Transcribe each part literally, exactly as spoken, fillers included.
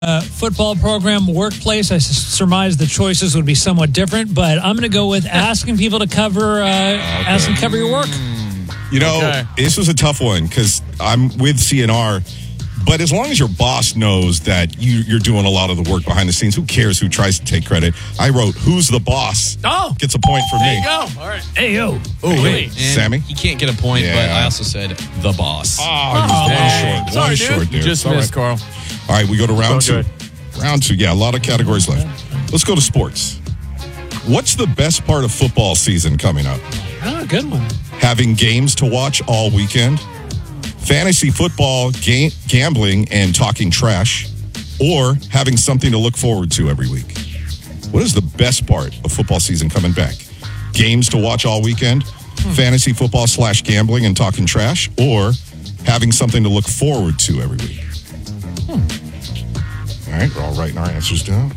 uh, football program, workplace, I s- surmise the choices would be somewhat different, but I'm going to go with asking people to cover, uh, okay. ask them to cover your work. You know, okay. This was a tough one because I'm with C N R. But as long as your boss knows that you, you're doing a lot of the work behind the scenes, who cares who tries to take credit? I wrote, who's the boss? Oh. Gets a point for There me. you go. All right. Hey, yo. Oh, wait. And Sammy? He can't get a point, Yeah. but I also said the boss. Oh, Oh, he's one dang. short. Sorry, one dude. short, You dude. just All missed, right. Carl. All right, we go to round It's all two. Round two, yeah, a lot of categories left. Let's go to sports. What's the best part of football season coming up? Oh, good one. Having games to watch all weekend, fantasy football, ga- gambling, and talking trash, or having something to look forward to every week. What is the best part of football season coming back? Games to watch all weekend, hmm. fantasy football slash gambling and talking trash, or having something to look forward to every week? Hmm. All right, we're all writing our answers down.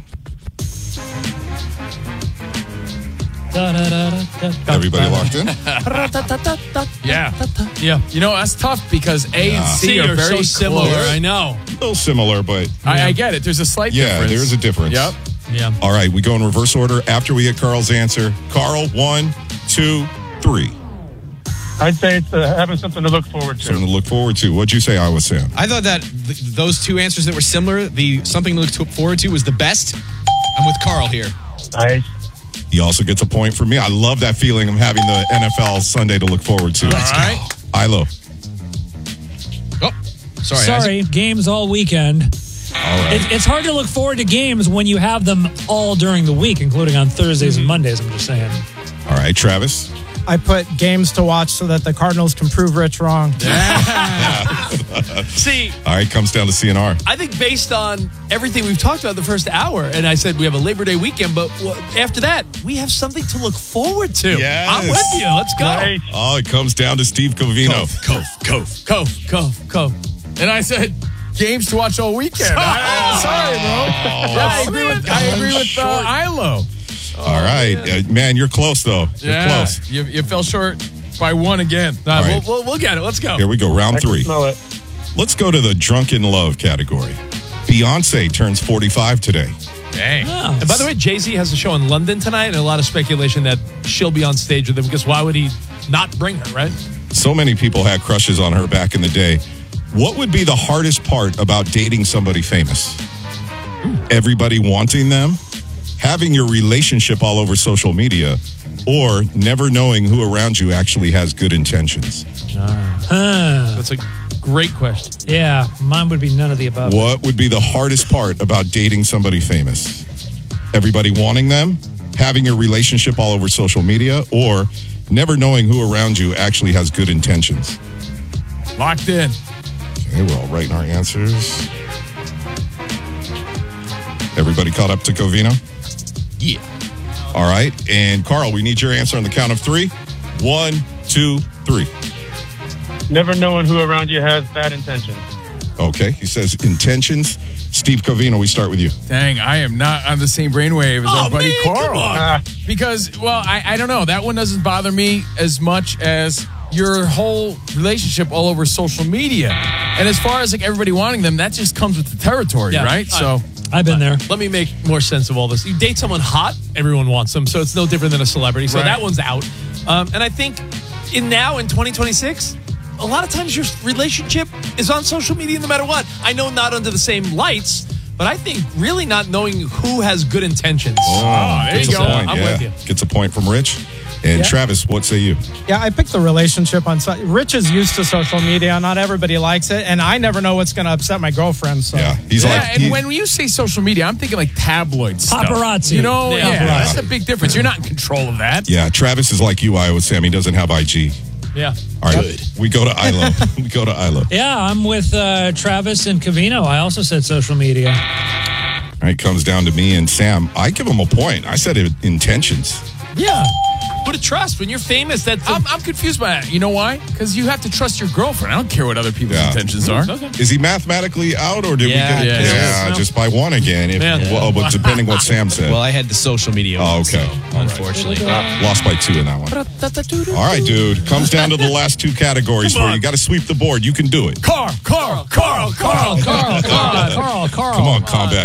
Da, da, da, da, da, Everybody da, locked in? Yeah. Yeah. You know, that's tough because A Yeah. and C See, are you're very so similar. close. I know. A little similar, but I, I get it. There's a slight yeah, difference. there is a difference. Yep. Yeah. All right, we go in reverse order after we get Carl's answer. Carl, one, two, three. I'd say it's uh, having something to look forward to. Something to look forward to. What'd you say, Iowa Sam? I thought that th- those two answers that were similar, the something to look to- forward to was the best. I'm with Carl here. Nice. He also gets a point for me. I love that feeling of having the N F L Sunday to look forward to. All right. Ilo. Oh, sorry. Sorry, Isaac. games all weekend. All right. It, it's hard to look forward to games when you have them all during the week, including on Thursdays and Mondays, I'm just saying. All right, Travis. I put games to watch so that the Cardinals can prove Rich wrong. See, All right, comes down to C N R. I think based on everything we've talked about the first hour, and I said we have a Labor Day weekend, but w- after that, we have something to look forward to. Yes. I'm with you. Let's go. Nice. Oh, it comes down to Steve Covino. Cove, Cove, Cove, Cove, Cove. And I said, games to watch all weekend. I, sorry, bro. Yeah, I agree with, I agree with uh, Ilo. All right. Uh, man, you're close, though. You're Yeah, close. you, you fell short by one again. Nah, All we'll, right. we'll, we'll get it. Let's go. Here we go, round I can three. smell it. Let's go to the drunken love category. Beyonce turns forty-five today. Dang. Oh. And by the way, Jay-Z has a show in London tonight, and a lot of speculation that she'll be on stage with him, because why would he not bring her, right? So many people had crushes on her back in the day. What would be the hardest part about dating somebody famous? Everybody wanting them, having your relationship all over social media, or never knowing who around you actually has good intentions? Huh. That's a great question. Yeah, mine would be none of the above. What would be the hardest part about dating somebody famous? Everybody wanting them, having your relationship all over social media, or never knowing who around you actually has good intentions? Locked in. Okay, we're all writing our answers. Everybody caught up to Covino? Yeah. All right. And Carl, we need your answer on the count of three. One, two, three. Never knowing who around you has bad intentions. Okay. He says intentions. Steve Covino, we start with you. Dang, I am not on the same brainwave as Oh, our buddy man, Carl. come on. Ah, Because, well, I, I don't know. That one doesn't bother me as much as your whole relationship all over social media. And as far as like everybody wanting them, that just comes with the territory, Yeah, right? I- So, I've been there. Let me make more sense of all this. You date someone hot, everyone wants them, so it's no different than a celebrity. So Right. that one's out. Um, and I think in now in twenty twenty-six, a lot of times your relationship is on social media no matter what. I know not under the same lights, but I think really not knowing who has good intentions. Oh, there Gets you a go. point, I'm yeah. with you. Gets a point from Rich. And Yeah. Travis, what say you? Yeah, I picked the relationship on. So- Rich is used to social media. Not everybody likes it, and I never know what's going to upset my girlfriend. So Yeah. He's Yeah, like, and he- when you say social media, I'm thinking like tabloid stuff. Paparazzi. You know, Yeah, yeah, paparazzi. that's a big difference. You're not in control of that. yeah, Travis is like you, Iowa Sam. He doesn't have I G. Yeah. All right. We go to Ilo. we go to Ilo. Yeah, I'm with uh, Travis and Covino. I also said social media. All right. Comes down to me and Sam. I give him a point. I said it, intentions. Yeah. Who to trust when you're famous? That's I'm, I'm confused by that. You know why? Because you have to trust your girlfriend. I don't care what other people's Yeah. intentions are. Is he mathematically out, or did Yeah, we get yeah, yeah, yeah. just by one again? If, Man. well, but depending what Sam said. Well, I had the social media. Oh, one, okay. so, All right. unfortunately. Lost by two in that one. All right, dude. Comes down to the last two categories for you. You got to sweep the board. You can do it. Carl, Carl, Carl, Carl, Carl, Carl, Carl, Carl, Carl. Come on, Combat